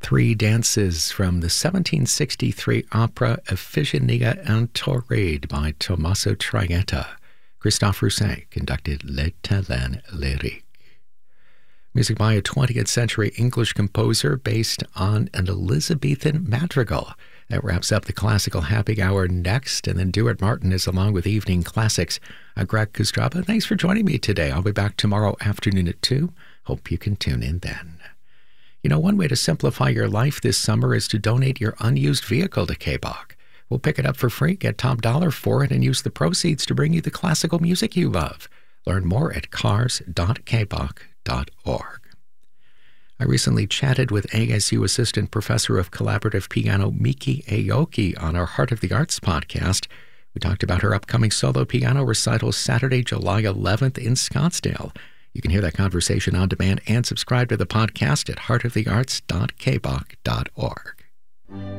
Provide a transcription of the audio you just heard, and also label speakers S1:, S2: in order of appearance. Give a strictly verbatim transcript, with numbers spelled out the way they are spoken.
S1: Three dances from the seventeen sixty-three opera Iphigenia and Tauride by Tommaso Traetta. Christophe Rousset conducted Les Talents Lyriques. Music by a twentieth century English composer based on an Elizabethan madrigal. That wraps up the classical happy hour next, and then Duart Martin is along with Evening Classics. I'm Greg Kostraba. Thanks for joining me today. I'll be back tomorrow afternoon at two. Hope you can tune in then. You know, one way to simplify your life this summer is to donate your unused vehicle to K B O C. We'll pick it up for free, get top dollar for it, and use the proceeds to bring you the classical music you love. Learn more at cars dot k b o c dot org. I recently chatted with A S U Assistant Professor of Collaborative Piano Miki Aoki on our Heart of the Arts podcast. We talked about her upcoming solo piano recital Saturday, July eleventh in Scottsdale. You can hear that conversation on demand and subscribe to the podcast at heart of the arts dot k b o c dot org.